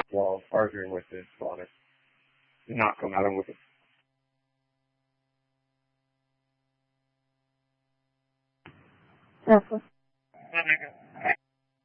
while arguing with his father. Not come at him with it. Roughly.